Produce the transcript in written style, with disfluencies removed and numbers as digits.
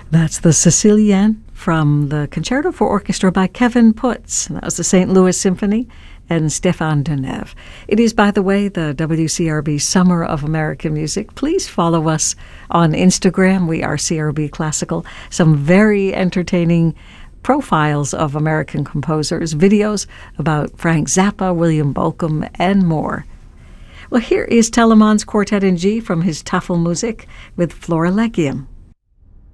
That's the Sicilienne from the Concerto for Orchestra by Kevin Putz. That was the St. Louis Symphony and Stéphane Deneuve. It is, by the way, the WCRB Summer of American Music. Please follow us on Instagram. We are CRB Classical. Some very entertaining profiles of American composers, videos about Frank Zappa, William Bolcom, and more. Well, here is Telemann's Quartet in G from his Tafelmusik with Florilegium.